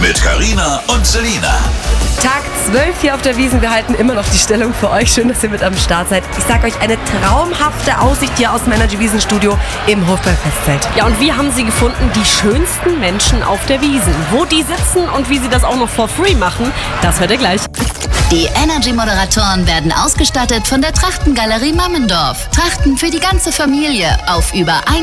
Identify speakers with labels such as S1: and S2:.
S1: mit Carina und Selina.
S2: Tag 12 hier auf der Wiesn. Wir halten immer noch die Stellung für euch. Schön, dass ihr mit am Start seid. Ich sag euch, eine traumhafte Aussicht hier aus dem Energy Wiesn Studio im Hofbräu-Festzelt.
S3: Ja, und wir haben sie gefunden, die schönsten Menschen auf der Wiesn. Wo die sitzen und wie sie das auch noch for free machen, das hört ihr gleich.
S4: Die Energy-Moderatoren werden ausgestattet von der Trachtengalerie Mammendorf. Trachten für die ganze Familie auf über